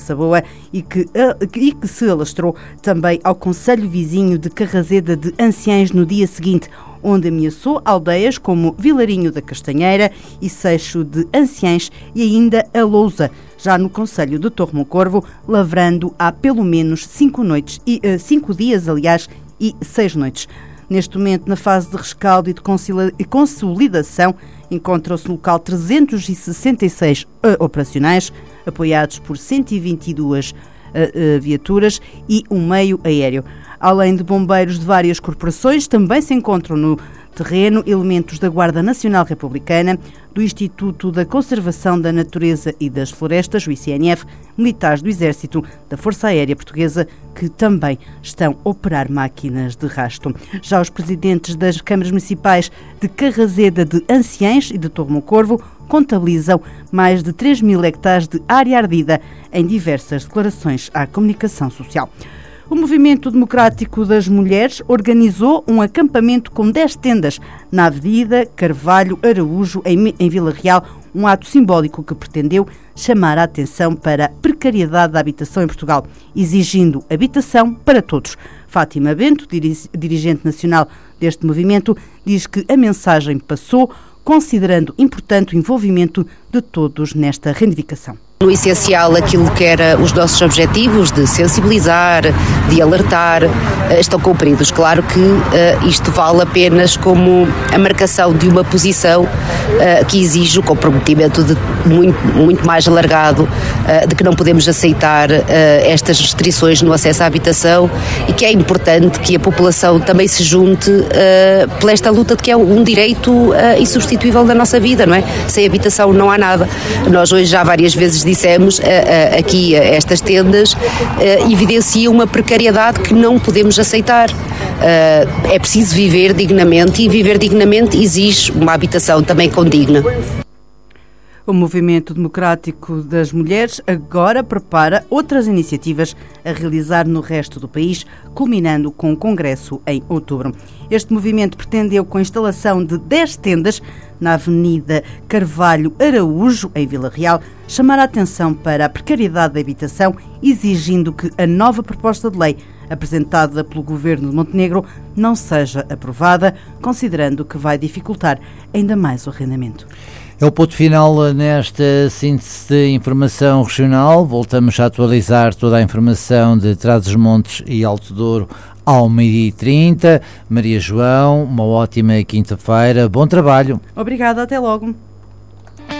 Boa e que se alastrou também ao concelho vizinho de Carrazeda de Anciães no dia seguinte, onde ameaçou aldeias como Vilarinho da Castanheira e Seixo de Anciães e ainda a Lousa, já no concelho de Torre-Moncorvo, lavrando há pelo menos 5 dias, e 6 noites. Neste momento, na fase de rescaldo e de consolidação, encontram-se no local 366 operacionais, apoiados por 122 viaturas e um meio aéreo. Além de bombeiros de várias corporações, também se encontram no terreno elementos da Guarda Nacional Republicana, do Instituto da Conservação da Natureza e das Florestas, o ICNF, militares do Exército, da Força Aérea Portuguesa, que também estão a operar máquinas de rasto. Já os presidentes das câmaras municipais de Carrazeda de Anciães e de Torre-Moncorvo contabilizam mais de 3.000 hectares de área ardida em diversas declarações à comunicação social. O Movimento Democrático das Mulheres organizou um acampamento com 10 tendas na Avenida Carvalho Araújo, em Vila Real, um ato simbólico que pretendeu chamar a atenção para a precariedade da habitação em Portugal, exigindo habitação para todos. Fátima Bento, dirigente nacional deste movimento, diz que a mensagem passou, considerando importante o envolvimento de todos nesta reivindicação. No essencial, aquilo que era os nossos objetivos de sensibilizar, de alertar, estão cumpridos. Claro que isto vale apenas como a marcação de uma posição que exige o comprometimento de muito mais alargado, de que não podemos aceitar estas restrições no acesso à habitação e que é importante que a população também se junte por esta luta de que é um direito insubstituível da nossa vida, não é? Sem habitação não há nada. Nós hoje já várias vezes dissemos aqui estas tendas evidenciam uma precariedade que não podemos aceitar. É preciso viver dignamente e viver dignamente exige uma habitação também condigna. O Movimento Democrático das Mulheres agora prepara outras iniciativas a realizar no resto do país, culminando com o Congresso em outubro. Este movimento pretendeu, com a instalação de 10 tendas na Avenida Carvalho Araújo, em Vila Real, chamar a atenção para a precariedade da habitação, exigindo que a nova proposta de lei apresentada pelo Governo de Montenegro não seja aprovada, considerando que vai dificultar ainda mais o arrendamento. É o ponto final nesta síntese de informação regional. Voltamos a atualizar toda a informação de Trás-os-Montes e Alto Douro ao 12h30. Maria João, uma ótima quinta-feira. Bom trabalho. Obrigada, até logo.